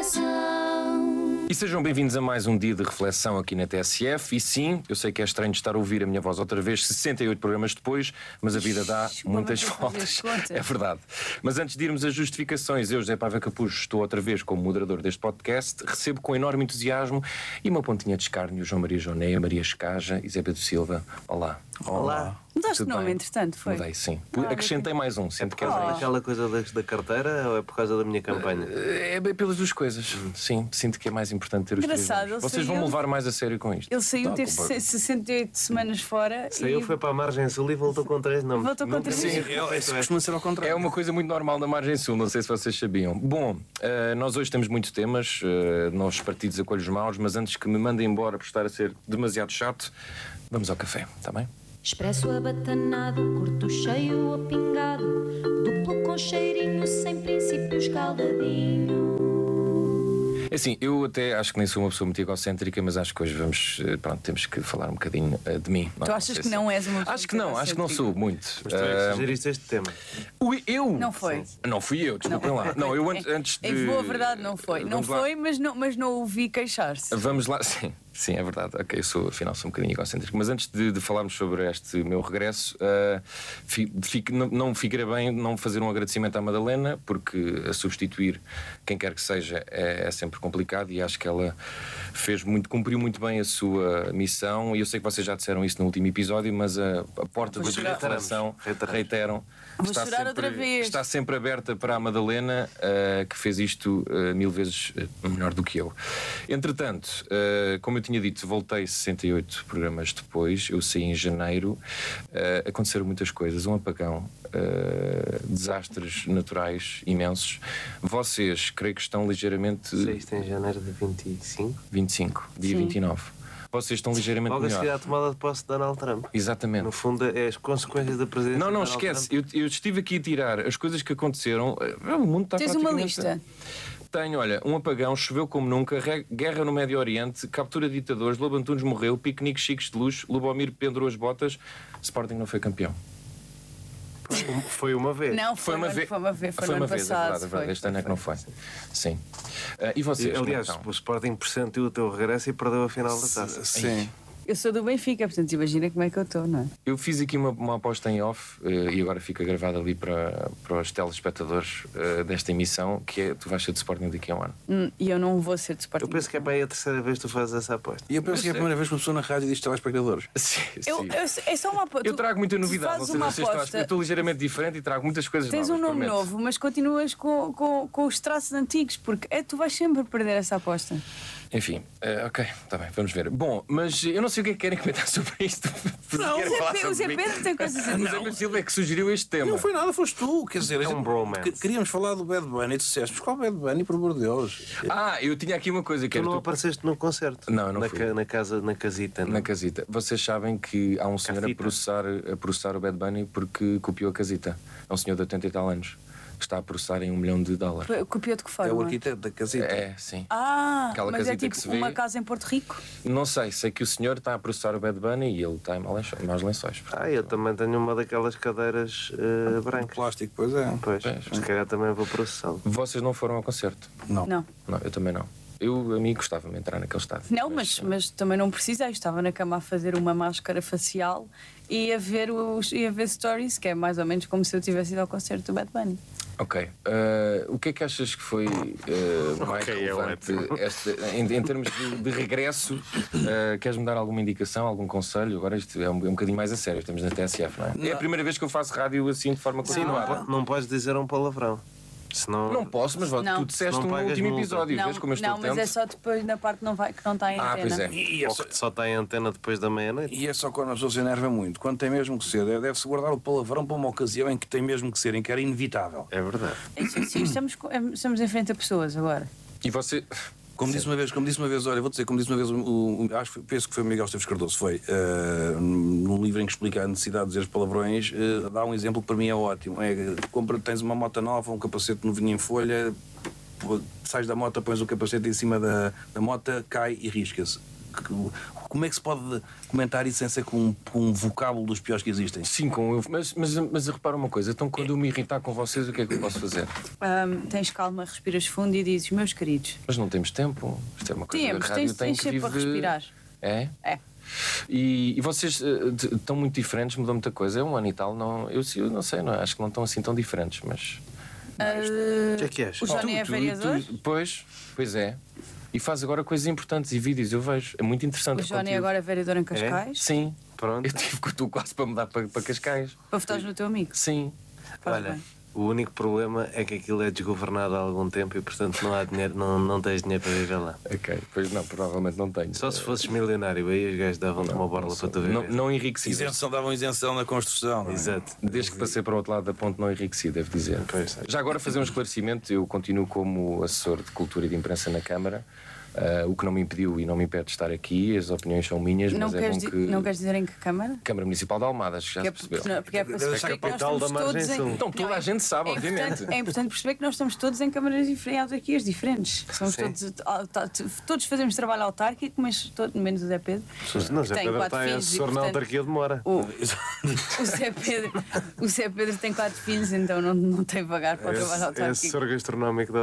reflexão. E sejam bem-vindos a mais um dia de reflexão aqui na TSF. E sim, eu sei que é estranho estar a ouvir a minha voz outra vez 68 programas depois, mas a vida dá muitas voltas. É verdade. Mas antes de irmos às justificações, eu, José Paiva Capucho, estou outra vez como moderador deste podcast, recebo com enorme entusiasmo e uma pontinha de escárnio João Maria Joné, Maria Escaja e Zé Pedro Silva. Olá. Olá. Mudaste o nome, entretanto, foi? Mudei, sim. Acrescentei mais um, sempre que Aquela coisa da carteira ou é por causa da minha campanha? É bem pelas duas coisas. Sim, sinto que é mais importante ter os três nomes. Vocês vão me levar mais a sério com isto. Ele saiu, teve 68 semanas fora. Saiu, foi para a Margem Sul e voltou com 3 nomes. Voltou com 3 nomes. Sim, costuma ser ao contrário. É uma coisa muito normal na Margem Sul, não sei se vocês sabiam. Bom, nós hoje temos muitos temas, nossos partidos acolhos maus, mas antes que me mandem embora por estar a ser demasiado chato, vamos ao café, está bem? Expresso abatanado, curto cheio ou pingado, duplo com cheirinho, sem princípio escaldadinho. É assim, eu até acho que nem sou uma pessoa muito egocêntrica, mas acho que hoje temos que falar um bocadinho de mim. Tu achas que não és uma pessoa? Acho que não sou muito. Mas tu é que sugeriste este tema. Eu? Não foi. Não fui eu, desculpem lá. Não, eu antes de... Em boa verdade não foi. Não foi, mas não ouvi queixar-se. Vamos lá, sim, é verdade. Ok, afinal sou um bocadinho egocêntrico. Mas antes de falarmos sobre este meu regresso, não ficaria bem não fazer um agradecimento à Madalena, porque a substituir quem quer que seja é sempre complicado e acho que ela cumpriu muito bem a sua missão. E eu sei que vocês já disseram isso no último episódio, mas a porta da declaração reiteram. Está sempre aberta para a Madalena, que fez isto 1000 vezes melhor do que eu. Entretanto, como eu tinha dito, voltei 68 programas depois, eu saí em janeiro, aconteceram muitas coisas, um apagão, desastres naturais imensos. Vocês, creio que estão ligeiramente... Saíste em janeiro de 25? 25, dia 29. Vocês estão ligeiramente logo melhor. Logo a seguir à tomada de posse de Donald Trump. Exatamente. No fundo, é as consequências da presidência. Não, esquece. Eu estive aqui a tirar as coisas que aconteceram. O mundo está Tens uma lista? Tenho, olha, um apagão, choveu como nunca, guerra no Médio Oriente, captura de ditadores, Lobo Antunes morreu, piqueniques chiques de luxo, Lubomir pendurou as botas, Sporting não foi campeão. Foi uma vez. Não, foi uma vez. Foi no ano passado. É verdade. Este ano é que não foi. Sim. E vocês? Aliás, o Sporting pressentiu o teu regresso e perdeu a final da taça. Sim. Eu sou do Benfica, portanto imagina como é que eu estou, não é? Eu fiz aqui uma aposta em off e agora fica gravada ali para os telespectadores desta emissão, que é: tu vais ser de Sporting daqui a um ano. E eu não vou ser de Sporting. Eu penso que é para aí a terceira vez que tu fazes essa aposta. E eu penso que é a primeira vez que uma pessoa na rádio diz telespectadores. Sim. É só uma aposta. Eu trago muita novidade, não sei se vocês estão. Eu estou ligeiramente diferente e trago muitas coisas novas. Tens um nome novo, mas continuas com os traços antigos, porque tu vais sempre perder essa aposta. Enfim, ok, está bem, vamos ver. Bom, mas eu não sei o que é que querem comentar sobre isto. Não, o Zé Pedro tem coisas a dizer. O Zé Pedro Silva é que sugeriu este tema. Não foi nada, foste tu. Quer dizer, é um bromance. Queríamos falar do Bad Bunny e tu disseste, mas qual Bad Bunny, por amor de Deus? Eu tinha aqui uma coisa que tu não apareceste no concerto? Não fui. Na casita. Na casita. Vocês sabem que há um senhor a processar o Bad Bunny porque copiou a casita. É um senhor de 80 e tal anos. Está a processar em $1 milhão. Copiou de que forma? É o arquiteto da casita. É, sim. Aquela mas é tipo que se uma vê... casa em Porto Rico? Não sei que o senhor está a processar o Bad Bunny e ele está em maus lençóis. Portanto, eu também tenho uma daquelas cadeiras brancas. Plástico, pois é. Pois, se calhar também vou processá-lo. Vocês não foram ao concerto? Não, eu também não. A mim gostava-me entrar naquele estádio. Não, mas também não precisei. Estava na cama a fazer uma máscara facial e a ver stories, que é mais ou menos como se eu tivesse ido ao concerto do Bad Bunny. Ok. O que é que achas que foi mais relevante em termos de regresso? Queres-me dar alguma indicação, algum conselho? Agora isto é um bocadinho mais a sério, estamos na TSF, não é? Não. É a primeira vez que eu faço rádio assim de forma continuada. Não podes dizer um palavrão. Senão... Não posso, mas tu disseste no último episódio. Vês como eu estou atento? Mas é só depois na parte que não está em antena. Pois é. Ou que só está em antena depois da meia-noite. E é só quando a pessoa se enerva muito. Quando tem mesmo que ser, deve-se guardar o palavrão para uma ocasião em que tem mesmo que ser, em que era inevitável. É verdade. Sim, estamos em frente a pessoas agora. E você... Como disse uma vez, olha, vou dizer, como disse uma vez, penso que foi o Miguel Esteves Cardoso, num livro em que explica a necessidade de dizer os palavrões, dá um exemplo que para mim é ótimo. Tens uma moto nova, um capacete novinho em folha, sais da moto, pões o capacete em cima da moto, cai e risca-se. como é que se pode comentar isso sem ser com um vocábulo dos piores que existem? Sim, mas repara uma coisa, então quando eu me irritar com vocês, o que é que eu posso fazer? Tens calma, respiras fundo e dizes, meus queridos. Mas não temos tempo. Isto é uma coisa Temos, a rádio tens tem que sempre para viver. respirar. É? É. E vocês estão muito diferentes, mudou muita coisa. É um ano e tal, não, eu não sei, não, acho que não estão assim tão diferentes, mas. O que é que és? O Johnny é vereador? Pois é. E faz agora coisas importantes e vídeos, eu vejo. É muito interessante. O Johnny agora é vereador em Cascais? Sim. Pronto. Eu tive que tu quase para mudar para Cascais. Para votares no teu amigo? Sim. Faz Olha, bem. o único problema é que aquilo é desgovernado há algum tempo e, portanto, não há dinheiro, não tens dinheiro para viver lá. Ok, pois não, provavelmente não tenho. Só se fosses milionário, aí os gajos davam-te uma borla para tu viver. Não enriqueci. Davam isenção na construção. Não é? Exato. Desde que passei para o outro lado da ponte, não enriqueci, devo dizer. Pois. Já agora, fazer um esclarecimento: eu continuo como assessor de cultura e de imprensa na Câmara. O que não me impediu e não me impede de estar aqui, as opiniões são minhas, Não mas é bom que. não queres dizer em que Câmara? Câmara Municipal de Almadas, já se percebeu. Porque é para Deve ser perceber que nós capital da estamos margem todos sul. em... Então toda a gente sabe, obviamente. É importante perceber que nós estamos todos em câmaras diferentes, autarquias diferentes. Somos todos fazemos trabalho autárquico, mas menos o Zé Pedro. Não, Zé tem Pedro 4 está filhos e, assessor na portanto, autarquia de Mora. O Zé Pedro tem 4 filhos, então não tem vagar para o trabalho É autárquico. assessor gastronómico da